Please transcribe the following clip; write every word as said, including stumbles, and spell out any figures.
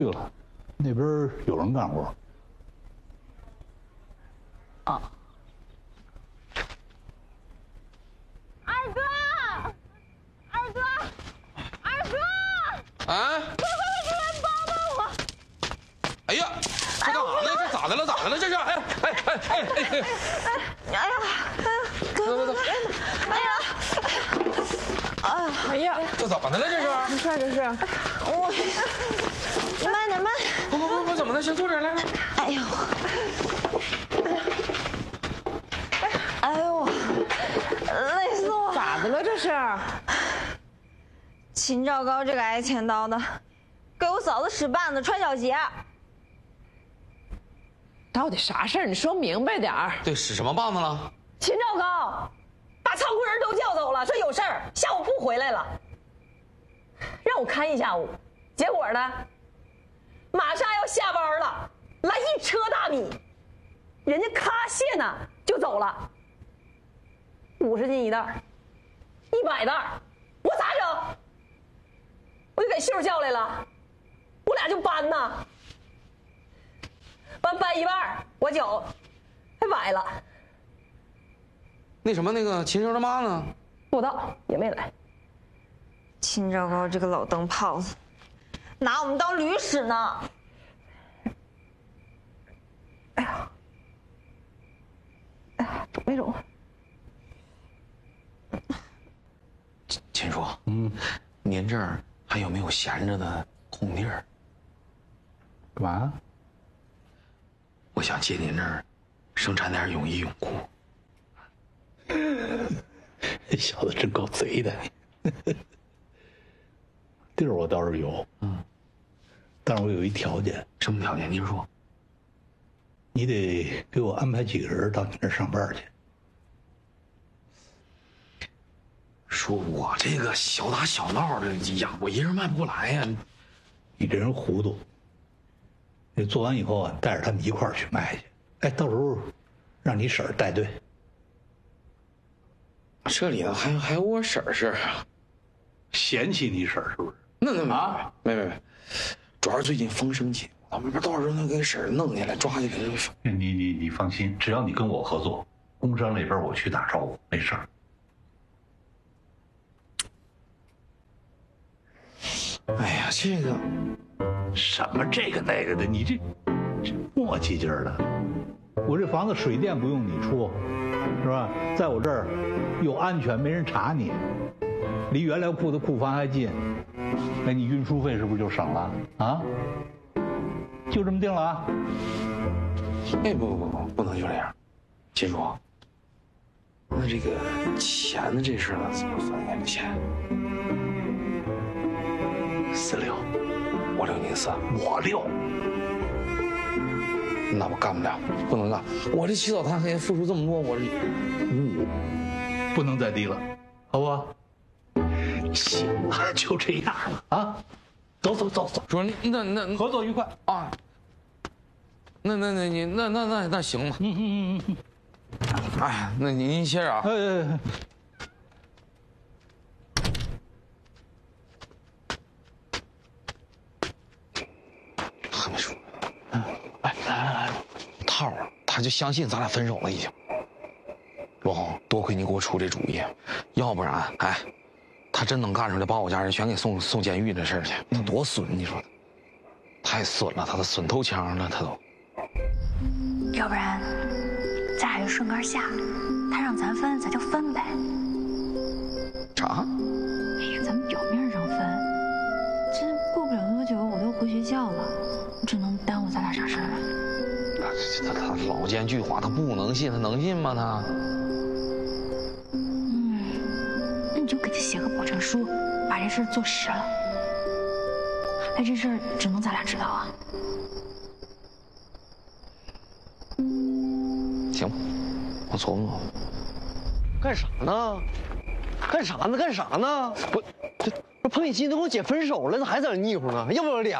对了，那边有人干活。 啊。 二哥，二哥，二哥！ 啊！ 快快快出来帮帮我！ 哎呀，这干啥呢？这咋的了？咋的了？这是？哎哎哎哎哎哎！ 哎呀，哥， 走走走！ 哎呀，哎呀， 哎呀， 这怎么的了？这是？ 没事这是。 我慢点慢。 不不不不，怎么的？先坐这儿来来。 哎呦，哎呦，累死我！ 咋的了这是？ 秦兆高这个挨千刀的，给我嫂子使绊子穿小鞋。 到底啥事儿？你说明白点儿。 对，使什么棒子了？ 秦兆高把仓库人都叫走了，说有事儿，下午不回来了，让我看一下午。结果呢，马上要下班了，来一车大米，人家咔卸呢就走了，五十斤一袋，一百袋，我咋整？我就给秀叫来了，我俩就搬呐，搬搬一半，我脚还崴了。 那什么，那个秦叔他妈呢？ 不知道，也没来。 秦兆高这个老灯泡子，拿我们当驴使呢。 哎呀，哎呀，肿没肿？ 秦叔，嗯，您这儿还有没有闲着的空地儿？ 干嘛？ 我想借您这儿生产点泳衣泳裤。 这小子真够贼的。地儿我倒是有，嗯，但是我有一条件。 什么条件？您说。 你得给我安排几个人到你那儿上班去。 说我这个小打小闹的呀，我一人卖不过来呀。 你这人糊涂。你做完以后啊，带着他们一块儿去卖去。哎，到时候让你婶儿带队。 这里头还还有我婶儿是？ 嫌弃你婶儿是不是？ 那那啊， 没没没，主要是最近风声紧，咱们不知道时候能给婶儿弄下来，抓起来就。 你你你放心，只要你跟我合作，工商那边我去打招呼，没事儿。 哎呀，这个什么这个那个的，你这这磨叽劲儿的。我这房子水电不用你出，是吧？在我这儿又安全，没人查你，离原来库的库房还近。哎，你运输费是不是就省了啊？就这么定了啊？ 哎，不不不不，不能就这样，秦叔。那这个钱的这事呢，怎么分呀？这钱？ 四六， 我六您四， 我六。 那我干不了，不能干。我这起早贪黑付出这么多，我这五五， 不能再低了，好不好？行了，就这样了啊！走走走走， 说那那那合作愉快啊！那那那你那那那那行吧。嗯嗯嗯嗯。哎，那您您歇着啊。 哎哎哎。 还没说。嗯，哎，来来来，套儿他就相信咱俩分手了已经。罗红，多亏你给我出这主意，要不然，哎，他真能干出来，把我家人全给送送监狱这事儿去，他多损！你说他，太损了，他都损透腔了，他都。 要不然，咱俩就顺杆下，他让咱分，咱就分呗。 啥？ 哎呀，咱们表面上分，这过不了多久我就回学校了，只能耽误咱俩啥事儿啊？ 他他老奸巨猾，他不能信，他能信吗？他。 嗯，那你就给他写个保证书，把这事儿做实了。哎，这事儿只能咱俩知道啊。 行，我琢磨。 干啥呢？干啥呢？干啥呢？我这不彭雨欣都跟我姐分手了，咋还在这腻乎呢？要不要脸